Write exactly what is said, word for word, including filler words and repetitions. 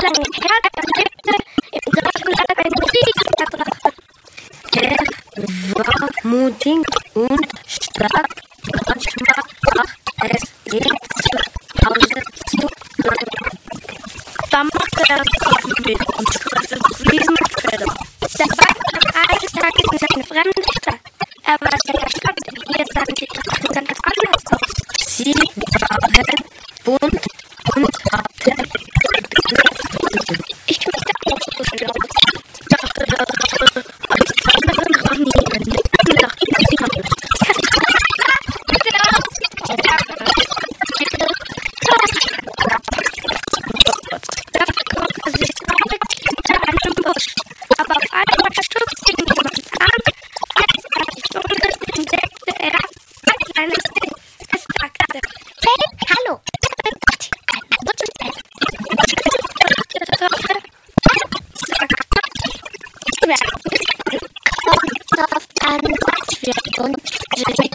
langen Kerl, der lebte im Griechenland einen Krieg verbrachte. Der war mutig und stark, manchmal war es ihm zu Hause zu lang. Da machte er Kopfweh und schritt Riesenfelder. Der Weib kam eines Tages in seine fremde Stadt. Er war in der Stadt, hier sahen die Trachten ganz anders aus. Sie waren bunt und hatten ich möchte auch so schön aus. Dachte er, als andere dran niemand gedacht, sie haben es. Da verkroch er sich traurig hinter einem Busch. Aber auf einmal stürzte ihn jemand an. Als er die Stunde entdeckte er ein kleines Kind. Es sagte, hey, hallo, ich bin Gott. Ein Busch ist ein. Kommt drauf an, was wir uns